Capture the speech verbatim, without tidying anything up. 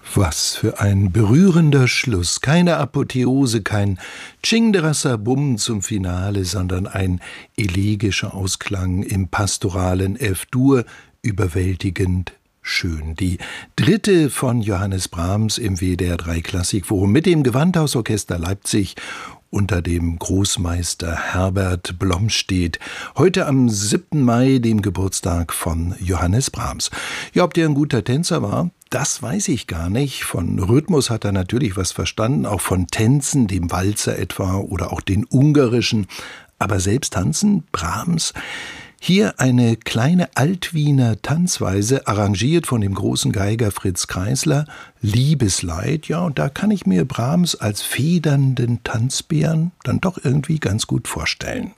Was für ein berührender Schluss. Keine Apotheose, kein Tschingderasser-Bumm zum Finale, sondern ein elegischer Ausklang im pastoralen F-Dur, überwältigend schön. Die dritte von Johannes Brahms im W D R drei Klassikforum mit dem Gewandhausorchester Leipzig unter dem Großmeister Herbert Blomstedt. Heute am siebten Mai, dem Geburtstag von Johannes Brahms. Ja, ob der ein guter Tänzer war, das weiß ich gar nicht. Von Rhythmus hat er natürlich was verstanden, auch von Tänzen, dem Walzer etwa oder auch den ungarischen. Aber selbst tanzen, Brahms? Hier eine kleine Altwiener Tanzweise, arrangiert von dem großen Geiger Fritz Kreisler, Liebesleid, ja, und da kann ich mir Brahms als federnden Tanzbären dann doch irgendwie ganz gut vorstellen.